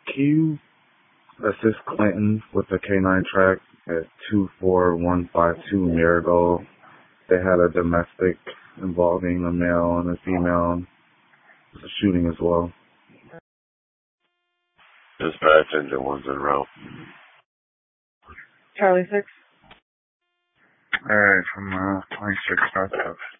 Can you assist Clinton with the K9 track at 24152 Marigold? They had a domestic involving a male and a female. It's a shooting as well. Dispatch engine 1's en route. Charlie 6. Alright, from 26 North Ave.